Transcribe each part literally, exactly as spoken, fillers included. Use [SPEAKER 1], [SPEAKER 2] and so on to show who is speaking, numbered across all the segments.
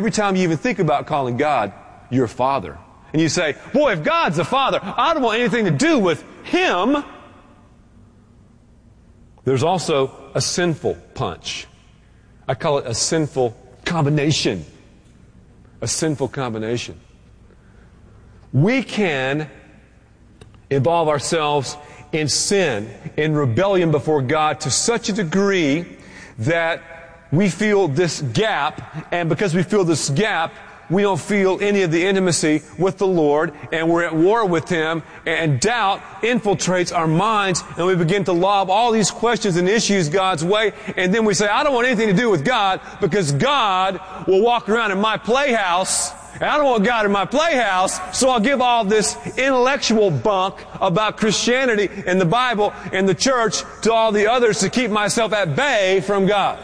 [SPEAKER 1] every time you even think about calling God your Father. And you say, boy, if God's a Father, I don't want anything to do with Him. There's also a sinful punch. I call it a sinful combination. A sinful combination. We can involve ourselves in sin, in rebellion before God to such a degree that we feel this gap, and because we feel this gap, we don't feel any of the intimacy with the Lord, and we're at war with Him, and doubt infiltrates our minds, and we begin to lob all these questions and issues God's way, and then we say, I don't want anything to do with God, because God will walk around in my playhouse, and I don't want God in my playhouse, so I'll give all this intellectual bunk about Christianity and the Bible and the church to all the others to keep myself at bay from God.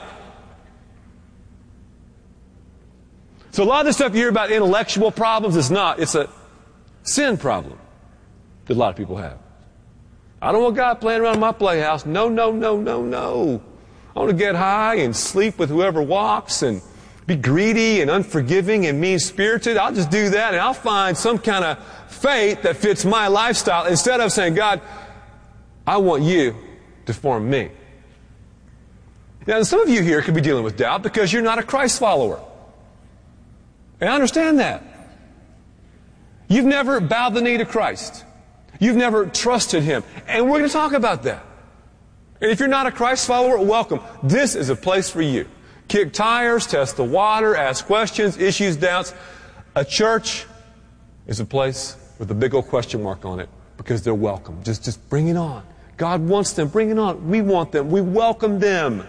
[SPEAKER 1] So a lot of the stuff you hear about intellectual problems is not. It's a sin problem that a lot of people have. I don't want God playing around in my playhouse. No, no, no, no, no. I want to get high and sleep with whoever walks and be greedy and unforgiving and mean-spirited. I'll just do that and I'll find some kind of faith that fits my lifestyle instead of saying, God, I want you to form me. Now, some of you here could be dealing with doubt because you're not a Christ follower. And I understand that. You've never bowed the knee to Christ. You've never trusted Him. And we're going to talk about that. And if you're not a Christ follower, welcome. This is a place for you. Kick tires, test the water, ask questions, issues, doubts. A church is a place with a big old question mark on it because they're welcome. Just, just bring it on. God wants them. Bring it on. We want them. We welcome them.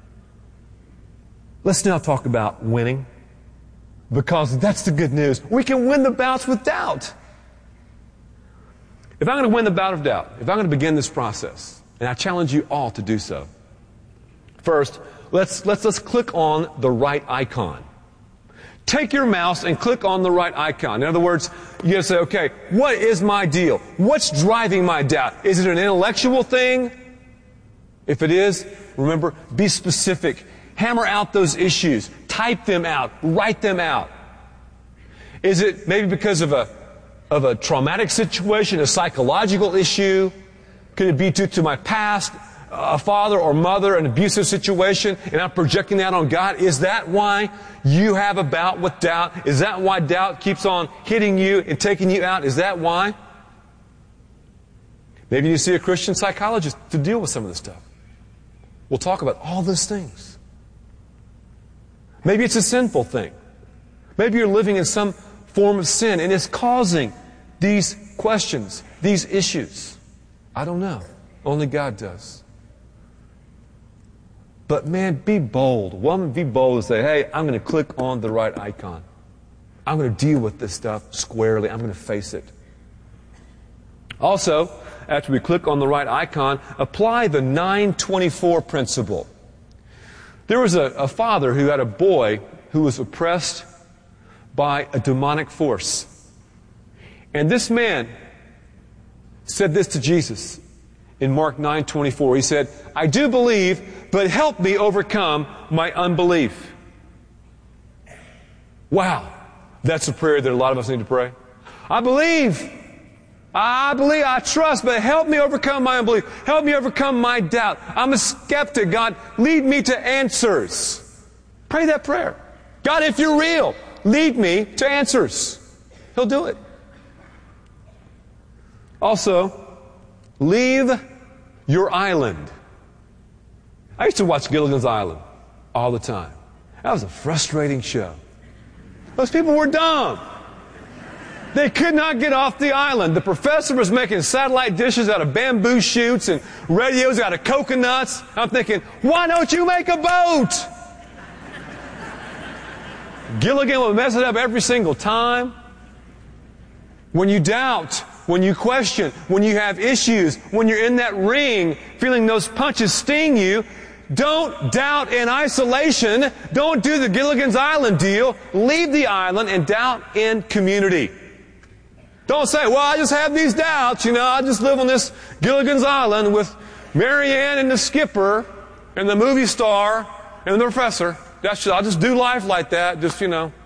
[SPEAKER 1] Let's now talk about winning. Because that's the good news. We can win the bouts with doubt. If I'm going to win the bout of doubt, if I'm going to begin this process, and I challenge you all to do so, first, let's, let's, let's click on the right icon. Take your mouse and click on the right icon. In other words, you got to say, okay, what is my deal? What's driving my doubt? Is it an intellectual thing? If it is, remember, be specific. Hammer out those issues. Type them out. Write them out. Is it maybe because of a of a traumatic situation, a psychological issue? Could it be due to my past, a father or mother, an abusive situation, and I'm projecting that on God? Is that why you have a bout with doubt? Is that why doubt keeps on hitting you and taking you out? Is that why? Maybe you see a Christian psychologist to deal with some of this stuff. We'll talk about all those things. Maybe it's a sinful thing. Maybe you're living in some form of sin and it's causing these questions, these issues. I don't know. Only God does. But man, be bold. Woman, be bold and say, hey, I'm going to click on the right icon. I'm going to deal with this stuff squarely. I'm going to face it. Also, after we click on the right icon, apply the nine twenty-four principle. There was a, a father who had a boy who was oppressed by a demonic force. And this man said this to Jesus in Mark nine twenty-four. He said, I do believe, but help me overcome my unbelief. Wow. That's a prayer that a lot of us need to pray. I believe. I believe, I trust, but help me overcome my unbelief. Help me overcome my doubt. I'm a skeptic. God, lead me to answers. Pray that prayer. God, if you're real, lead me to answers. He'll do it. Also, leave your island. I used to watch Gilligan's Island all the time. That was a frustrating show. Those people were dumb. They could not get off the island. The professor was making satellite dishes out of bamboo shoots and radios out of coconuts. I'm thinking, why don't you make a boat? Gilligan would mess it up every single time. When you doubt, when you question, when you have issues, when you're in that ring, feeling those punches sting you, don't doubt in isolation. Don't do the Gilligan's Island deal. Leave the island and doubt in community. Don't say, well, I just have these doubts, you know, I just live on this Gilligan's Island with Mary Ann and the skipper and the movie star and the professor. That's just, I'll just do life like that, just, you know.